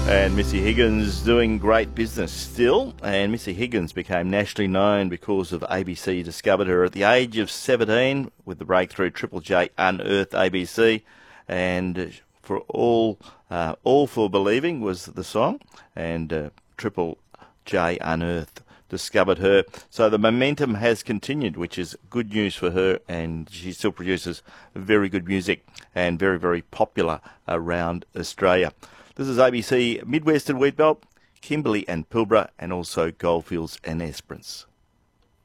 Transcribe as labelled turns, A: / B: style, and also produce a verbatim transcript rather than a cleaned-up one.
A: And Missy Higgins doing great business still, and Missy Higgins became nationally known because of A B C discovered her at the age of seventeen with the breakthrough Triple J Unearthed A B C, and for all uh, all for believing was the song, and uh, Triple J Unearthed discovered her. So the momentum has continued, which is good news for her, and she still produces very good music and very, very popular around Australia. This is A B C Midwestern Wheatbelt, Kimberley and Pilbara, and also Goldfields and Esperance.